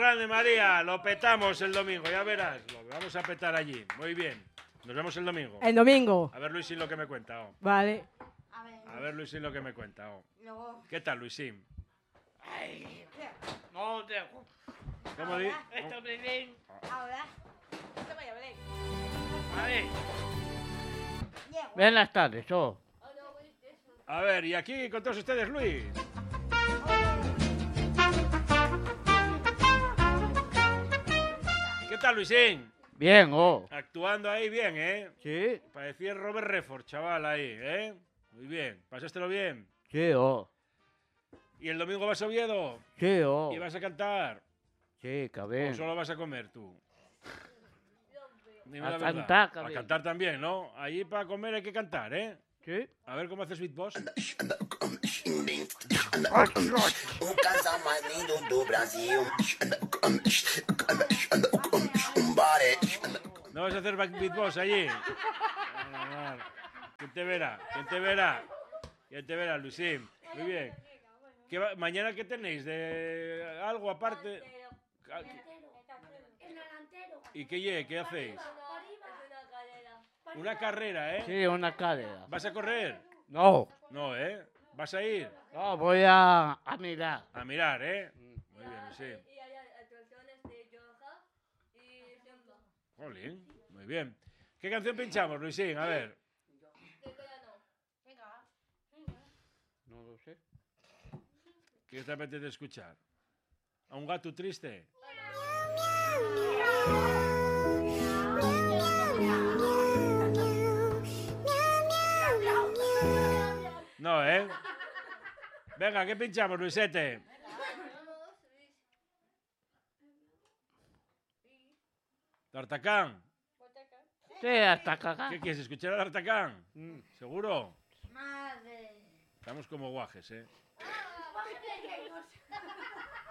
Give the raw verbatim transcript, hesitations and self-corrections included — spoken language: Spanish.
grande, María. Lo petamos el domingo, ya verás. Lo vamos a petar allí. Muy bien. Nos vemos el domingo. El domingo. A ver, Luisín, lo que me cuenta. Oh. Vale. A ver. A ver, Luisín, lo que me cuenta. Oh. Luego. ¿Qué tal, Luisín? Ay, no te... ¿Cómo di? Esto me bien. Ahora. Vale. Llego. Buenas tardes, oh. A ver, y aquí con todos ustedes, Luis. ¿Qué tal, Luisín? Bien, oh. Actuando ahí bien, ¿eh? Sí, Parecía Robert Redford, chaval, ahí, ¿eh? Muy bien. ¿Pasástelo bien? sí, oh. ¿Y el domingo vas a Oviedo? Sí, oh. ¿Y vas a cantar? Sí, ¿O cabrón. solo vas a comer tú? Dime A la verdad. cantar, A cabrón. cantar también, ¿no? Allí para comer hay que cantar, ¿eh? Sí. A ver cómo haces beatbox. O casal mais lindo do Brasil. Um bare. ¿No vas a hacer back- beatbox allí? Vale, vale. ¿Quién te verá? ¿Quién te verá? ¿Quién te verá, Luisín? Muy bien. ¿Qué va- ¿Mañana qué tenéis? ¿De algo aparte? Ah, ¿qué- ¿Y qué, lle- qué hacéis? Una carrera, ¿eh? Sí, una cadera. ¿Vas a correr? No, No, ¿eh? ¿Vas a ir? no, voy a, a mirar. A mirar, ¿eh? Muy bien, Luisín. Jolín, muy bien. ¿Qué canción pinchamos, Luisín? A ver. No lo sé. ¿Qué te apetece escuchar? ¿A un gato triste? No, ¿eh? Venga, ¿qué pinchamos, Luisete? ¿D'Artacán? Sí, hasta cagar. ¿Qué quieres, escuchar a D'Artacán? Mm. ¿Seguro? Madre. Estamos como guajes, ¿eh?